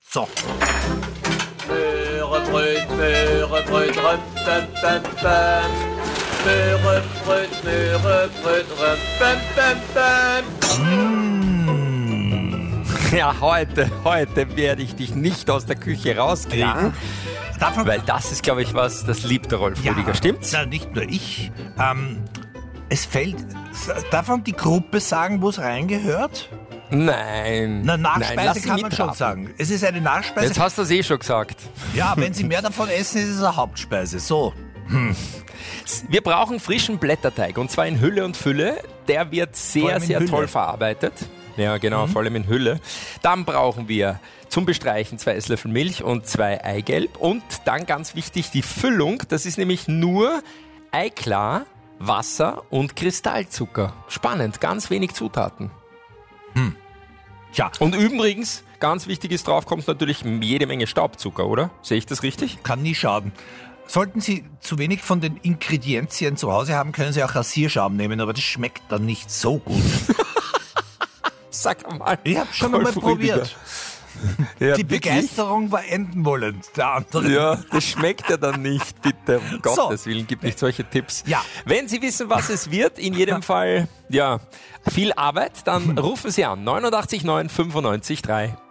So. Möhrebröt, Möhrebröt, röm, bäm, bäm, bäm. Möhrebröt, Möhrebröt, röm, bäm, bäm, bäm. Ja, heute werde ich dich nicht aus der Küche rauskriegen, weil das ist, glaube ich, was, das liebt der Rolf Rüdiger, stimmt's? Ja, nicht nur ich. Es fällt... Darf man die Gruppe sagen, wo es reingehört? Nein. Na, Nein, Nachspeise lass sie kann man schon mitraten. sagen. Es ist eine Nachspeise. Jetzt hast du es schon gesagt. Ja, wenn Sie mehr davon essen, ist es eine Hauptspeise. So. Wir brauchen frischen Blätterteig und zwar in Hülle und Fülle. Der wird sehr, allem in sehr Hülle. toll verarbeitet. Ja, genau, vor allem in Hülle. Dann brauchen wir zum Bestreichen 2 Esslöffel Milch und 2 Eigelb. Und dann ganz wichtig die Füllung. Das ist nämlich nur Eiklar, Wasser und Kristallzucker. Spannend, ganz wenig Zutaten. Tja, Und übrigens, ganz wichtig ist drauf, kommt natürlich jede Menge Staubzucker, oder? Sehe ich das richtig? kann nie schaden. Sollten Sie zu wenig von den Ingredienzien zu Hause haben, können Sie auch Rasierschaum nehmen, aber das schmeckt dann nicht so gut. Sag mal. Ich habe schon Rolf einmal probiert. Rüdiger. Ja, Die wirklich? Begeisterung war enden wollend. Der andere. Ja, das schmeckt ja dann nicht, bitte. Um Gottes Willen, gib nicht solche Tipps. Ja. Wenn Sie wissen, was es wird, in jedem Fall, ja, viel Arbeit, dann rufen Sie an. 89 9 95 3.